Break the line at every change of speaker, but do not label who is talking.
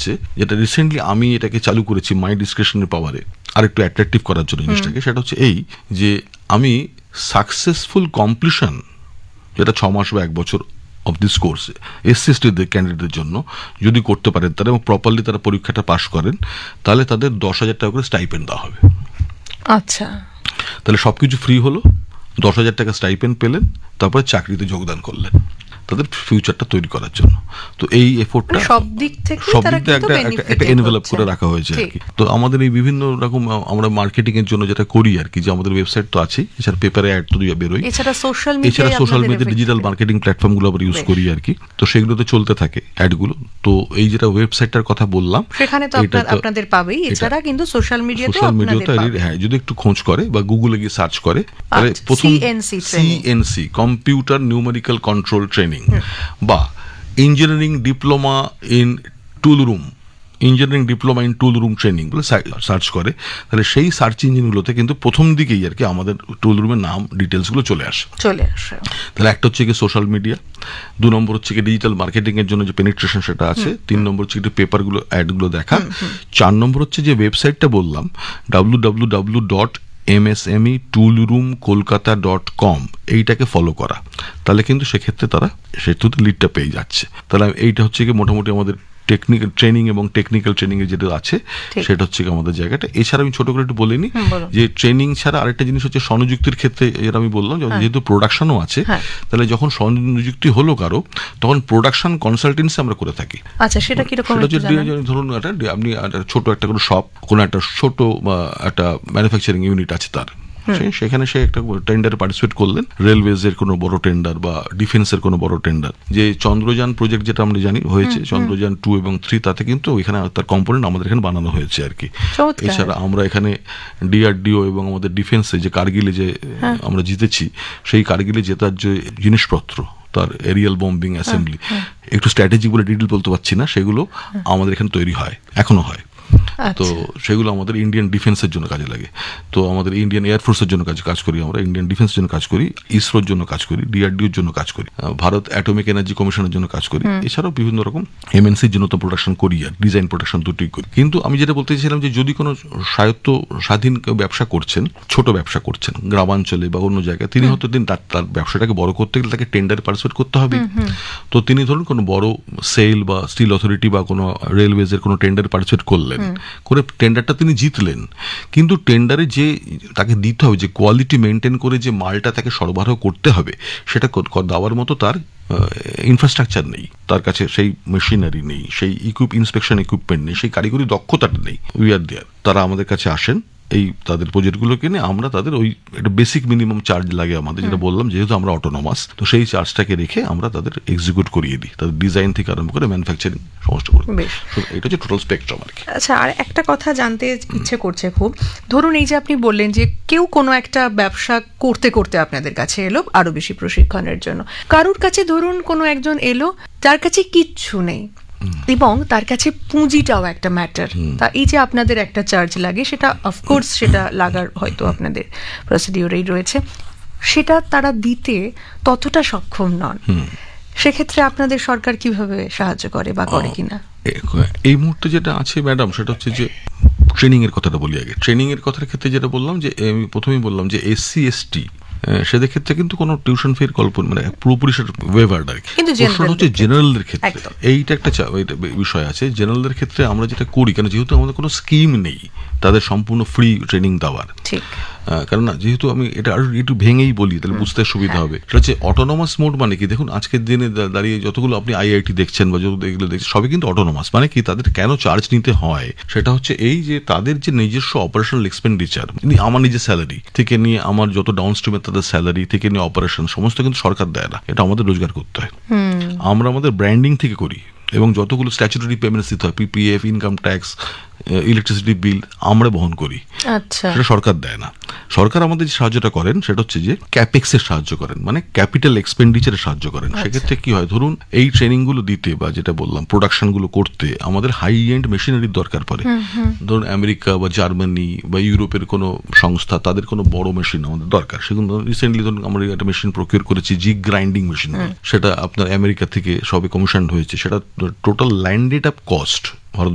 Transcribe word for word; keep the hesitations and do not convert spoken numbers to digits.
হচ্ছে, যেটা রিসেন্টলি আমি এটাকে চালু করেছি মাই ডিসক্রিপশনের পাওয়ারে আর একটু অ্যাট্রাকটিভ করার জন্য জিনিসটাকে, সেটা হচ্ছে এই যে আমি সাকসেসফুল কমপ্লিশন, যেটা ছ মাস বা এক বছর of this course SC ST ক্যান্ডিডেটদের জন্য যদি করতে পারেন তারা এবং প্রপারলি তারা পরীক্ষাটা পাস করেন, তাহলে তাদের দশ হাজার টাকা করে স্টাইপেন্ড দেওয়া হবে।
আচ্ছা,
তাহলে সবকিছু ফ্রি হলো, দশ হাজার টাকা স্টাইপেন্ড পেলেন, তারপরে চাকরিতে যোগদান করলেন তাদের ফিউচারটা তৈরি করার জন্য। তো এই এফোর্টটা
সব দিক থেকে
সব দিক থেকে একটা একটা এনভেলপ করে রাখা হয়েছে আর কি। তো আমাদের এই বিভিন্ন রকম আমরা মার্কেটিং এর জন্য যেটা করি আর কি, যে আমাদের ওয়েবসাইট তো আছে, এছাড়া পেপারে অ্যাড তো বেরোয়,
এছাড়া সোশ্যাল মিডিয়া
এছাড়া social media digital marketing platform গুলো আমরা ইউজ করি আর কি। তো সেগুলোতে চলতে থাকে অ্যাড গুলো। তো এই যেটা ওয়েবসাইটটার কথা বললাম
সেখানে তো আপনাদের পাবেই, এছাড়া কিন্তু সোশ্যাল মিডিয়াতেও আপনাদের পাবে।
হ্যাঁ, যদি একটু খোঁজ করে বা গুগলে গিয়ে সার্চ করে, তাহলে প্রথম CNC computer numerical control training বা engineering diploma in tool room, engineering diploma in tool room training বলে সার্চ করে, তাহলে সেই সার্চ ইঞ্জিনগুলোতে কিন্তু প্রথম দিকেই আর কি আমাদের টুল রুমের নাম ডিটেলসগুলো চলে আসে
চলে আসে
তাহলে একটা হচ্ছে কি সোশ্যাল মিডিয়া, দু নম্বর হচ্ছে কি ডিজিটাল মার্কেটিং এর জন্য যে পেনিট্রেশন সেটা আছে, তিন নম্বর হচ্ছে কি পেপারগুলো অ্যাডগুলো দেখা, চার নম্বর হচ্ছে যে ওয়েবসাইটটা বললাম W W W dot MSME টুল রুম কলকাতা ডট কম, এইটাকে ফলো করা, তাহলে কিন্তু সেক্ষেত্রে তারা সেতুতে লিডটা পেয়ে যাচ্ছে। তাহলে এইটা হচ্ছে কি মোটামুটি আমাদের টেকনিক্যাল ট্রেনিং এবং টেকনিক্যাল ট্রেনিং এর যেটা আছে সেটা হচ্ছে কি আমাদের জায়গাটা। এছাড়া আমি ছোট করে একটু বলে নিই যে ট্রেনিং ছাড়া আরেকটা জিনিস হচ্ছে স্বনিযুক্তির ক্ষেত্রে, যেটা আমি বললাম যেহেতু প্রোডাকশনও আছে, তাহলে যখন স্বনিযুক্তি হলো কারো তখন প্রোডাকশন কনসালটেন্সি আমরা করে থাকি।
আচ্ছা, সেটা কি রকম?
ধরুন আপনি ছোট একটা কোনো শপ, কোনো একটা ছোট একটা ম্যানুফ্যাকচারিং ইউনিট আছে তার, সেখানে সে একটা টেন্ডারে পার্টিসিপেট করলেন, রেলওয়েজ এর কোনো বড় টেন্ডার বা ডিফেন্সের কোনো বড় টেন্ডার, যে চন্দ্রযান প্রজেক্ট যেটা আমরা জানি হয়েছে, চন্দ্রযান টু এবং থ্রি, তাতে কিন্তু ওইখানে তার কম্পোনেন্ট আমাদের এখানে বানানো হয়েছে আর কি। এছাড়া আমরা এখানে ডিআরডিও এবং আমাদের ডিফেন্সে যে কার্গিলে যে আমরা জিতেছি, সেই কার্গিলে জেতার যে জিনিসপত্র, তার এরিয়াল বম্বিং অ্যাসেম্বলি, একটু স্ট্র্যাটেজি বলে ডিটেল বলতে পারছি না, সেগুলো আমাদের এখানে তৈরি হয়, এখনো হয়। তো সেগুলো আমাদের ইন্ডিয়ান ডিফেন্সের জন্য কাজে লাগে। তো আমাদের ইন্ডিয়ান এয়ারফোর্সের জন্য কাজ কাজ করি, আমরা ইন্ডিয়ান ডিফেন্সের জন্য কাজ করি, ইসরোর জন্য কাজ করি, ডিআরডিওর জন্য কাজ করি, ভারত অ্যাটমিক এনার্জি কমিশনের জন্য কাজ করি, এছাড়াও বিভিন্ন রকম এমএনসির জন্য তো প্রোডাকশন করি আর ডিজাইন প্রোডাকশন দুটোই করি। কিন্তু আমি যেটা বলতে চাইছিলাম যে যদি কোনো স্বায়ত্ত স্বাধীন ব্যবসা করছেন, ছোট ব্যবসা করছেন গ্রামাঞ্চলে বা অন্য জায়গায়, তিনি হয়তো দিন তার তার ব্যবসাটাকে বড় করতে গেলে তাকে টেন্ডারে পার্টিসিপেট করতে হবে। তো তিনি ধরুন কোনো বড় সেল বা স্টিল অথরিটি বা কোনো রেলওয়েজের কোনো টেন্ডারে পার্টিসিপেট করলেন, করে টেন্ডারটা তিনি জিতলেন, কিন্তু টেন্ডারে যে তাকে দিতে হবে, যে কোয়ালিটি মেনটেন করে যে মালটা তাকে সরবরাহ করতে হবে, সেটা দেওয়ার মতো তার ইনফ্রাস্ট্রাকচার নেই, তার কাছে সেই মেশিনারি নেই, সেই ইকুইপ ইন্সপেকশন ইকুইপমেন্ট নেই, সেই কারিগরি দক্ষতাটা নেই। উই আর দেয়ার, তারা আমাদের কাছে আসেন এই তাদের প্রজেক্টগুলো কিনে, আমরা তাদের ওই একটা বেসিক মিনিমাম চার্জ লাগে আমাদের, যেটা বললাম যেহেতু আমরা অটোনমাস, তো সেই চার্জটাকে রেখে আমরা তাদের এক্সিকিউট করিয়ে দিই, তাদের ডিজাইন থেকে আরম্ভ করে ম্যানুফ্যাকচারিং সমস্ত করে। এটা হচ্ছে টোটাল স্পেকট্রাম আর কি।
আচ্ছা, আর একটা কথা জানতে ইচ্ছে করছে খুব, ধরুন এই যে আপনি বললেন যে কেউ কোনো একটা ব্যবসা করতে করতে আপনাদের কাছে এলো আরো বেশি প্রশিক্ষণের জন্য, কারুর কাছে ধরুন কোনো একজন এলো যার কাছে কিচ্ছু নেই এবং তার কাছে পুঁজিটাও একটা ম্যাটার, তা এই যে আপনাদের একটা চার্জ লাগে, সেটা অফকোর্স সেটা লাগার হয়তো আপনাদের প্রসিডিওরেই রয়েছে, সেটা তারা দিতে ততটা সক্ষম নন, সেক্ষেত্রে আপনাদের সরকার কিভাবে সাহায্য করে বা করে কিনা?
এই মুহূর্তে যেটা আছে ম্যাডাম, সেটা হচ্ছে যে ট্রেনিং এর কথাটা বলি আগে। ট্রেনিং এর কথার ক্ষেত্রে যেটা বললাম, যে আমি প্রথমেই বললাম যে এসসি এসটি সেদের ক্ষেত্রে কিন্তু কোনো টিউশন ফির কল্পনা মানে পুরোপুরি সেটা ওয়েভার্ড আর কি। প্রশ্ন হচ্ছে জেনারেলদের ক্ষেত্রে এইটা একটা বিষয় আছে। জেনারেলদের ক্ষেত্রে আমরা যেটা করি, কেন যেহেতু আমাদের কোনো স্কিম নেই তাদের সম্পূর্ণ ফ্রি ট্রেনিং দেওয়ার, কারণ না যেহেতু আমি এটা আরো একটু ভেঙেই বলি তাহলে বুঝতে সুবিধা হবে। সেটা হচ্ছে অটোনমাস মোড, মানে কি দেখুন আজকের দিনে দাঁড়িয়ে যতগুলো আপনি আইআইটি দেখছেন বা যত এগুলো দেখছেন সবই কিন্তু অটোনমাস। মানে কি তাদের কেন চার্জ নিতে হয়, সেটা হচ্ছে এই যে তাদের যে নিজস্ব অপারেশনাল এক্সপেন্ডিচার, আমার নিজের স্যালারি থেকে নিয়ে আমার যত ডাউন স্ট্রিমে তাদের স্যালারি থেকে নিয়ে অপারেশন সমস্ত কিন্তু সরকার দেয় না, এটা আমাদের রোজগার করতে হয়। আমরা আমাদের ব্র্যান্ডিং থেকে করি এবং যতগুলো স্ট্যাচুটরি পেমেন্টস দিতে হয়, PPF, income tax, electricity bill আমরা বহন করি, সেটা সরকার দেয় না। সরকার আমাদের যে সাহায্যটা করেন সেটা হচ্ছে যে ক্যাপেক্সের সাহায্য করেন, মানে ক্যাপিটাল এক্সপেন্ডিচারের সাহায্য করেন। সেক্ষেত্রে কি হয়, ধরুন এই ট্রেনিং গুলো দিতে বা যেটা বললাম প্রোডাকশন গুলো করতে আমাদের হাই এন্ড মেশিনারির দরকার পড়ে। ধরুন আমেরিকা বা জার্মানি বা ইউরোপের কোনো সংস্থা, তাদের কোনো বড় মেশিন আমাদের দরকার। সেগুলো রিসেন্টলি ধরুন আমরা একটা মেশিন প্রকিউর করেছি, জিগ গ্রাইন্ডিং মেশিন, সেটা আপনার আমেরিকা থেকে সবে কমিশন হয়েছে, সেটা টোটাল ল্যান্ডেড আপ কস্ট